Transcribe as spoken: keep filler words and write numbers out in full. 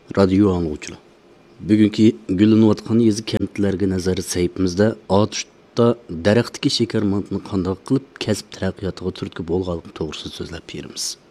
Radio angluvchilar. Bugungi gullanayotgan yezi kentlarga nazar saytimizda otishda daraxtdagi shakar montini qanday qilib kasb taraqqiyotiga turtki bo'lganligi to'g'risida so'zlab beramiz.